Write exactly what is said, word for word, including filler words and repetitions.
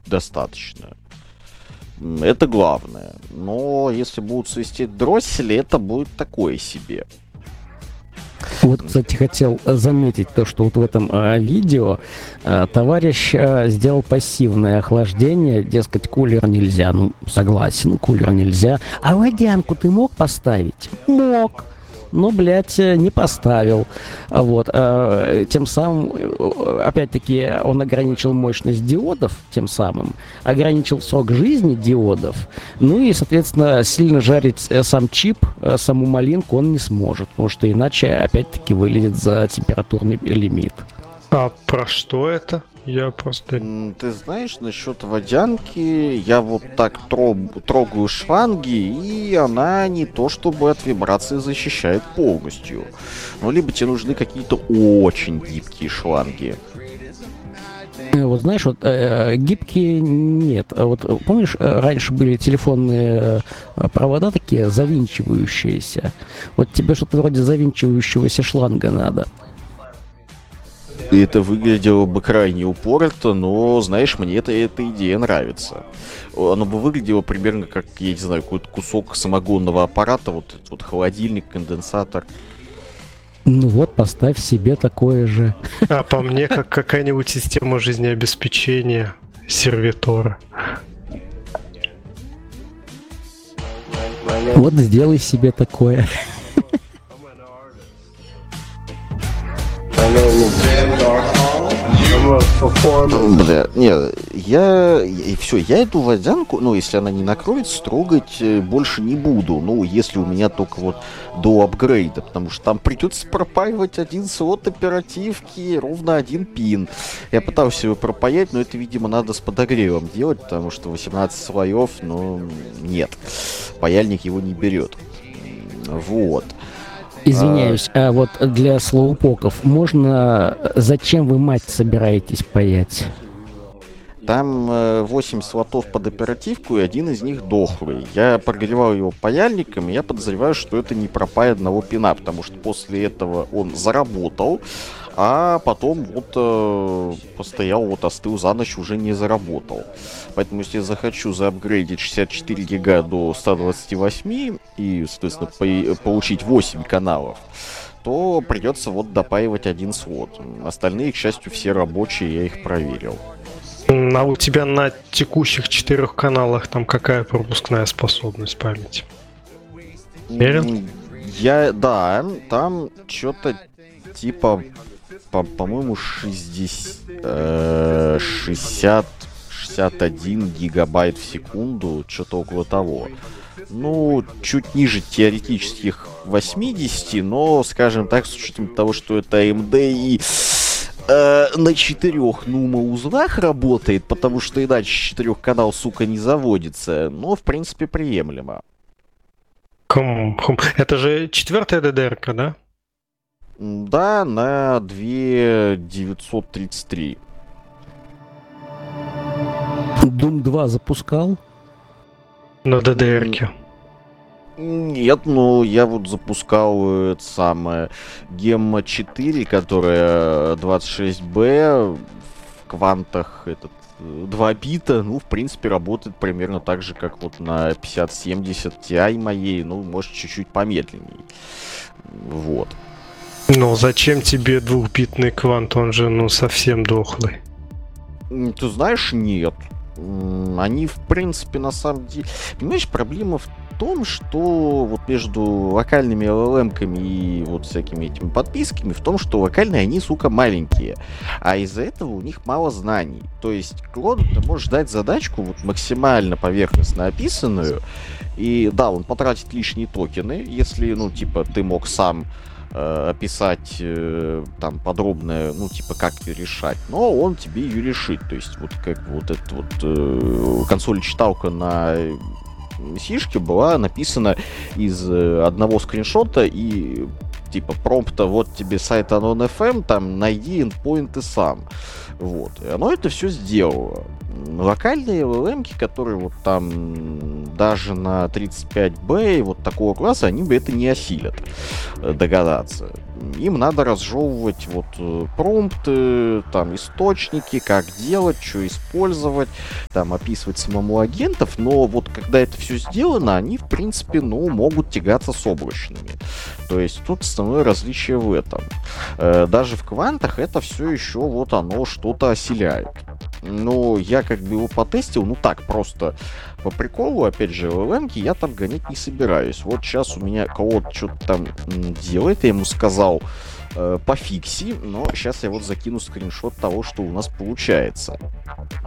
достаточно. Это главное. Но если будут свистеть дроссели, это будет такое себе. Вот, кстати, хотел заметить то, что вот в этом а, видео а, товарищ а, сделал пассивное охлаждение, дескать, кулер нельзя. Ну, согласен, кулер нельзя. А водянку ты мог поставить? Мог. Но, блядь, не поставил. Вот. А, тем самым, опять-таки, он ограничил мощность диодов, тем самым, ограничил срок жизни диодов. Ну и, соответственно, сильно жарить сам чип, саму малинку он не сможет, потому что иначе, опять-таки, вылезет за температурный лимит. А про что это? Я просто... Ты знаешь, насчет водянки, я вот так трог- трогаю шланги, и она не то чтобы от вибрации защищает полностью. Ну, либо тебе нужны какие-то очень гибкие шланги. Вот знаешь, вот э, гибкие нет. А вот помнишь, раньше были телефонные провода такие завинчивающиеся? Вот тебе что-то вроде завинчивающегося шланга надо. И это выглядело бы крайне упорото, но, знаешь, мне это, эта идея нравится. Оно бы выглядело примерно как, я не знаю, какой-то кусок самогонного аппарата, вот этот вот холодильник, конденсатор. Ну вот, поставь себе такое же. А по мне, как какая-нибудь система жизнеобеспечения сервитора. Вот сделай себе такое. Бля, не, я, и все, я эту водянку, ну, если она не накроется, трогать больше не буду. Ну, если у меня только вот до апгрейда, потому что там придется пропаивать один слот оперативки, ровно один пин. Я пытался его пропаять, но это, видимо, надо с подогревом делать, потому что восемнадцать слоев, ну, нет, паяльник его не берет. Вот. Извиняюсь, а вот для слоупоков можно... Зачем вы мать собираетесь паять? Там восемь слотов под оперативку, и один из них дохлый. Я прогревал его паяльником, и я подозреваю, что это не пропай одного пина, потому что после этого он заработал, а потом вот э, постоял, вот остыл за ночь, уже не заработал. Поэтому если я захочу заапгрейдить шестьдесят четыре гига до ста двадцати восьми и, соответственно, по- получить восемь каналов, то придется вот допаивать один слот. Остальные, к счастью, все рабочие, я их проверил. А у тебя на текущих четырех каналах там какая пропускная способность памяти? Верен? Я, да, там что-то типа, по- по-моему, шестьдесят, э, шестьдесят, шестьдесят один гигабайт в секунду, что-то около того. Ну, чуть ниже теоретических восьмидесяти, но, скажем так, с учетом того, что это эй эм ди и э, на четырех нума-узлах работает, потому что иначе четырех канал, сука, не заводится, но, в принципе, приемлемо. Хм, хм. Это же четвертая ди ди эр-ка, да? Да, на две тысячи девятьсот тридцать три. Doom два запускал? На ди ди эр-ке. Нет, ну я вот запускал это самое Гемма четыре, которая двадцать шесть бэ в квантах, этот два бита, ну, в принципе, работает примерно так же, как вот на пятьдесят семьдесят Ti моей, ну, может, чуть-чуть помедленней. Вот. Ну, зачем тебе двухбитный квант? Он же, ну, совсем дохлый. Ты знаешь, нет. Они, в принципе, на самом деле... Понимаешь, проблема в том, что вот между локальными эл эл эм-ками и вот всякими этими подписками, в том, что локальные они, сука, маленькие. А из-за этого у них мало знаний. То есть клон, ты можешь дать задачку вот максимально поверхностно описанную, и да, он потратит лишние токены, если, ну, типа, ты мог сам э, описать э, там подробно, ну, типа, как ее решать, но он тебе ее решит. То есть вот как вот эта вот э, консоль-читалка на сишке была написана из э, одного скриншота и типа промпта: вот тебе сайт Anon эф эм, там найди эндпоинты сам. Вот. И оно это все сделало. Локальные эл эл эм-ки, которые вот там даже на тридцать пять бэ и вот такого класса, они бы это не осилят догадаться. им надо разжевывать вот промпты, там, источники, как делать, что использовать, там, описывать самому агентов, но вот когда это все сделано, они, в принципе, ну, могут тягаться с облачными. То есть тут основное различие в этом. Даже в квантах это все еще вот оно что-то оселяет. Но я как бы его потестил, ну так, просто по приколу, опять же, эл эл эм-ки я там гонять не собираюсь. Вот сейчас у меня кого-то что-то там делает, я ему сказал э, пофикси, но сейчас я вот закину скриншот того, что у нас получается.